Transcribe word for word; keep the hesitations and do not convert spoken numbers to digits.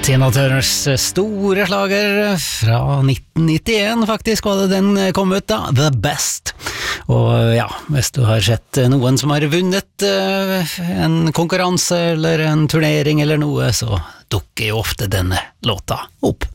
Tina Turners store slager fra nitten nittien, faktisk var det den kom ut da, The Best. Og ja, hvis du har sett noen som har vunnet uh, en konkurranse eller en turnering eller noe, så dukker jo ofte denne låta opp.